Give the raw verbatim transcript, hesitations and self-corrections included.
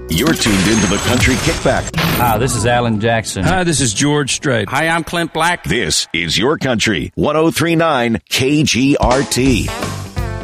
You're tuned into the Country Kickback. Hi, this is Alan Jackson. Hi, this is George Strait. Hi, I'm Clint Black. This is your country. one oh three point nine K G R T.